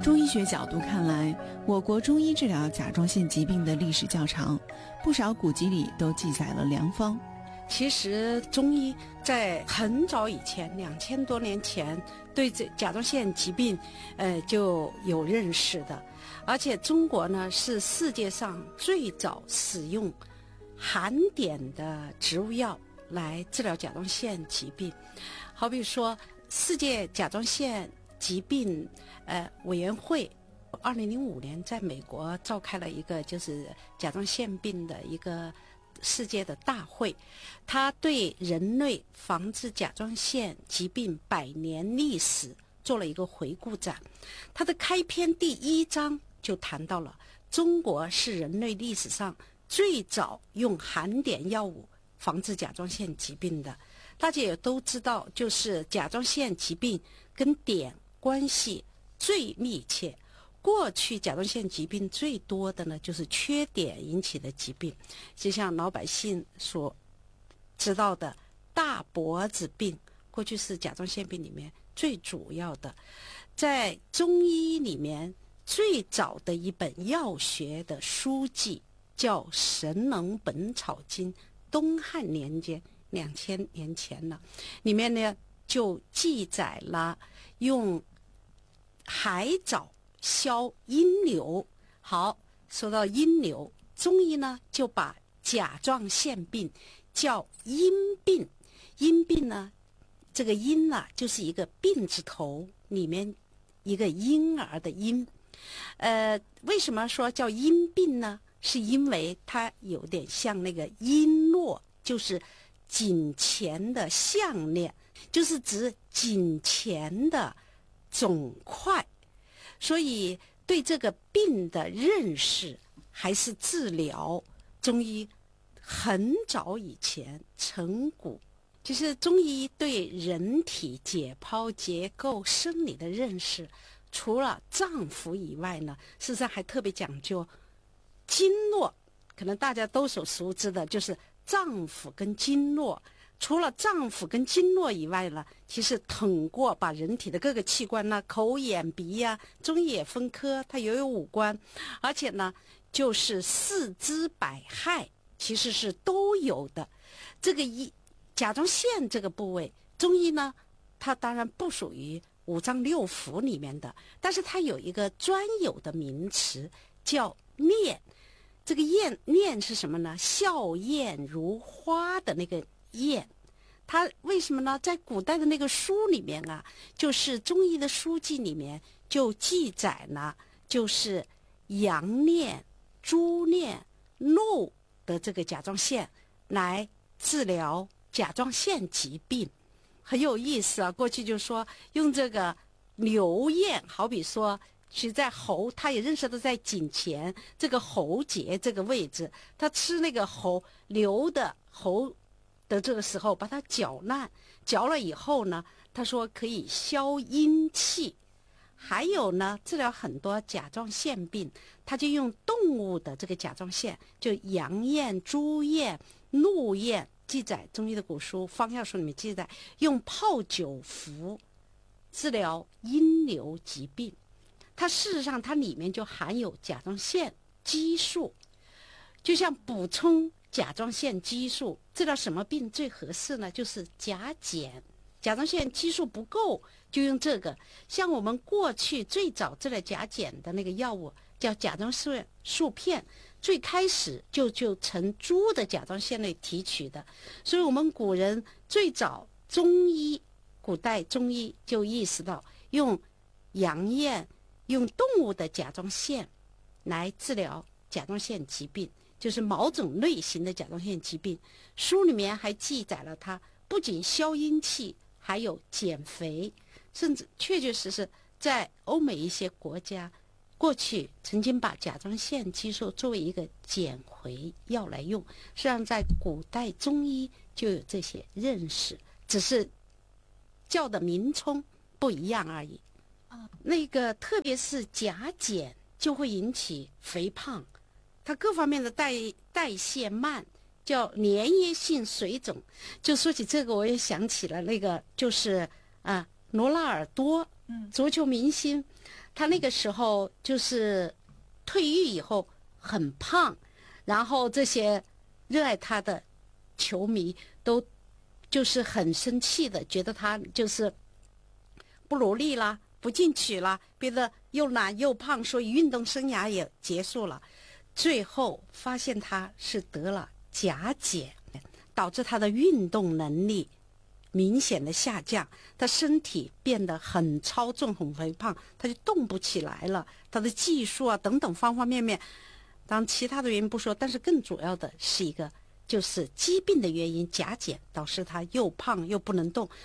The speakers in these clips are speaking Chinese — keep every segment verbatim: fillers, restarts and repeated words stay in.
中医学角度看来，我国中医治疗甲状腺疾病的历史较长，不少古籍里都记载了良方。 其实中医在很早以前，两千多年前，对这甲状腺疾病，呃，就有认识的。而且中国呢，是世界上最早使用含碘的植物药来治疗甲状腺疾病。好比说，世界甲状腺疾病呃委员会二零零五年在美国召开了一个就是甲状腺病的一个世界的大会，他对人类防治甲状腺疾病百年历史做了一个回顾展。他的开篇第一章就谈到了中国是人类历史上最早用含碘药物防治甲状腺疾病的。大家也都知道，就是甲状腺疾病跟碘关系最密切。过去甲状腺疾病最多的呢，就是缺碘引起的疾病，就像老百姓所知道的大脖子病，过去是甲状腺病里面最主要的。在中医里面，最早的一本药学的书籍叫《神农本草经》，东汉年间两千年前了，里面呢就记载了用海藻消阴瘤。好，说到阴瘤，中医呢就把甲状腺病叫阴病。阴病呢，这个阴啊就是一个病字头里面一个婴儿的婴。呃，为什么说叫阴病呢？是因为它有点像那个璎珞，就是颈前的项链，就是指颈前的肿块。所以对这个病的认识还是治疗，中医很早以前成古，就是中医对人体解剖结构生理的认识，除了脏腑以外呢，事实上还特别讲究经络。可能大家都所熟知的就是脏腑跟经络。除了脏腑跟经络以外呢，其实统过把人体的各个器官呢，口眼鼻呀、啊，中医也分科，它也有五官，而且呢，就是四肢百骸其实是都有的。这个一甲状腺这个部位，中医呢，它当然不属于五脏六腑里面的，但是它有一个专有的名词叫念。这个念念是什么呢？笑靥如花的那个靥。它为什么呢？在古代的那个书里面啊，就是中医的书籍里面就记载了，就是阳念、猪念、怒的这个甲状腺来治疗甲状腺疾病。很有意思啊，过去就说用这个牛咽，好比说其实在喉，他也认识到在颈前这个喉结这个位置，他吃那个喉牛的喉的这个时候把它搅烂，搅了以后呢，他说可以消阴气。还有呢，治疗很多甲状腺病，他就用动物的这个甲状腺，就羊咽、猪咽、鹿咽，记载中医的古书方药书里面记载，用泡酒服治疗阴瘤疾病。它事实上它里面就含有甲状腺激素，就像补充甲状腺激素，治疗什么病最合适呢？就是甲减。甲状腺激素不够就用这个。像我们过去最早治疗甲减的那个药物叫甲状腺素片，最开始就就从猪的甲状腺内提取的。所以我们古人最早中医，古代中医就意识到用羊咽，用动物的甲状腺来治疗甲状腺疾病，就是某种类型的甲状腺疾病。书里面还记载了它不仅消阴气，还有减肥，甚至确确实实在欧美一些国家，过去曾经把甲状腺激素作为一个减肥药来用。实际上在古代中医就有这些认识，只是叫的名称不一样而已。那个特别是甲减就会引起肥胖，它各方面的代代谢慢，叫粘液性水肿。就说起这个，我也想起了那个，就是啊，罗纳尔多，嗯，足球明星， 他那个时候就是退役以后很胖，然后这些热爱他的球迷都就是很生气的，觉得他就是不努力啦，不进取啦，变得又懒又胖，所以运动生涯也结束了。最后发现他是得了甲减，导致他的运动能力明显的下降，他身体变得很超重很肥胖，他就动不起来了，他的技术啊等等方方面面，当然其他的原因不说，但是更主要的是一个就是疾病的原因，甲减导致他又胖又不能动。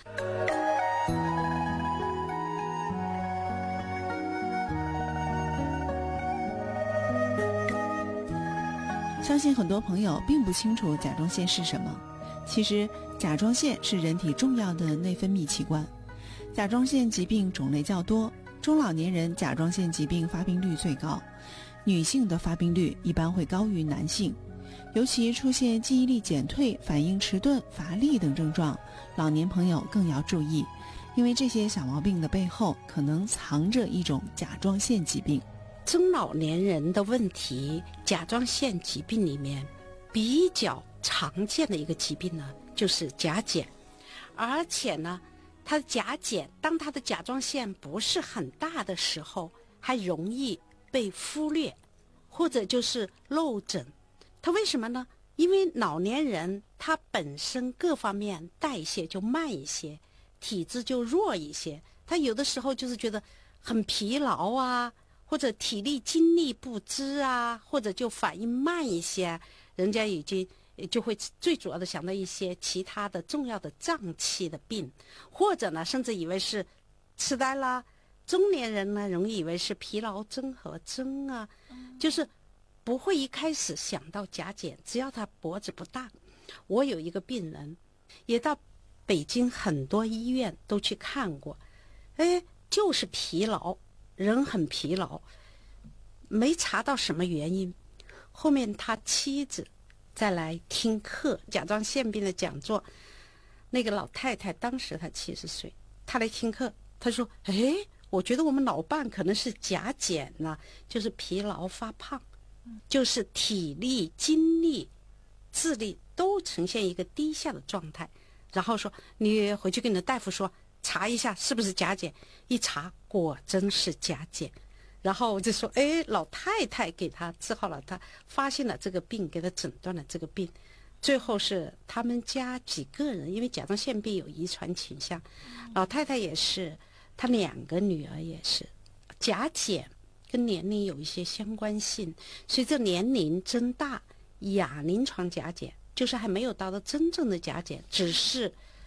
相信很多朋友并不清楚甲状腺是什么。其实甲状腺是人体重要的内分泌器官，甲状腺疾病种类较多，中老年人甲状腺疾病发病率最高，女性的发病率一般会高于男性。尤其出现记忆力减退、反应迟钝、乏力等症状，老年朋友更要注意，因为这些小毛病的背后可能藏着一种甲状腺疾病。 中老年人的问题，甲状腺疾病里面比较常见的一个疾病呢，就是甲减。而且呢，它的甲减，当它的甲状腺不是很大的时候，还容易被忽略，或者就是漏诊。它为什么呢？因为老年人他本身各方面代谢就慢一些，体质就弱一些，他有的时候就是觉得很疲劳啊，或者体力精力不支啊，或者就反应慢一些，人家已经就会最主要的想到一些其他的重要的脏器的病，或者呢甚至以为是痴呆啦。中年人呢容易以为是疲劳综合征啊，就是不会一开始想到甲减，只要他脖子不大。我有一个病人也到北京很多医院都去看过，哎，就是疲劳，人很疲劳，没查到什么原因。后面他妻子再来听课，甲状腺病的讲座，那个老太太当时她七十岁，她来听课，她说：“哎，我觉得我们老伴可能是甲减呢，就是疲劳发胖，就是体力、精力、智力都呈现一个低下的状态。”然后说：“你回去跟你的大夫说，查一下是不是甲减。”一查，果真是甲减。然后我就说：“哎，老太太给他治好了，他发现了这个病，给他诊断了这个病。最后是他们家几个人，因为甲状腺病有遗传倾向，老太太也是，她两个女儿也是，甲减跟年龄有一些相关性，随着年龄增大，亚临床甲减就是还没有达到真正的甲减，只是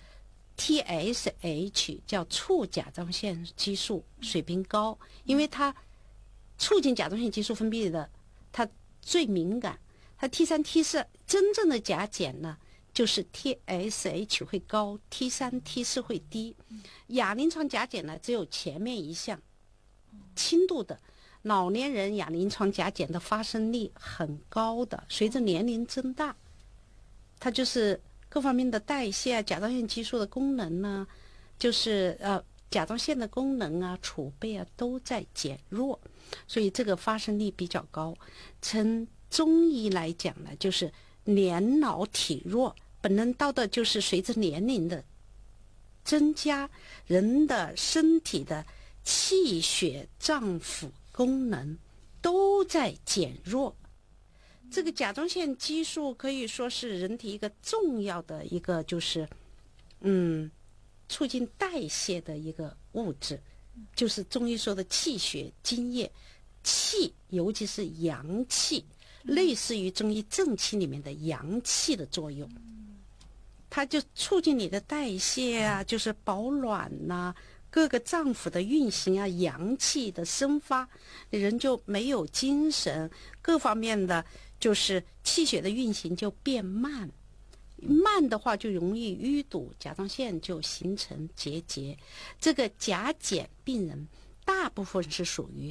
T S H 叫促甲状腺激素水平高，因为它促进甲状腺激素分泌的，它最敏感。它 T 三 T 四 真正的甲减呢，就是 T S H 会高 ，T 三 T 四 会低。亚临床甲减呢，只有前面一项轻度的。老年人亚临床甲减的发生率很高的，随着年龄增大，它就是各方面的代谢啊，甲状腺激素的功能呢、啊，就是呃甲状腺的功能啊、储备啊都在减弱，所以这个发生率比较高。从中医来讲呢，就是年老体弱，本能到的就是随着年龄的增加，人的身体的气血脏腑功能都在减弱。这个甲状腺激素可以说是人体一个重要的一个就是嗯促进代谢的一个物质，就是中医说的气血津液。气尤其是阳气，类似于中医正气里面的阳气的作用，它就促进你的代谢啊，就是保暖呐、啊，各个脏腑的运行啊，阳气的生发，人就没有精神，各方面的就是气血的运行就变慢，慢的话就容易淤堵，甲状腺就形成结节。这个甲减病人大部分是属于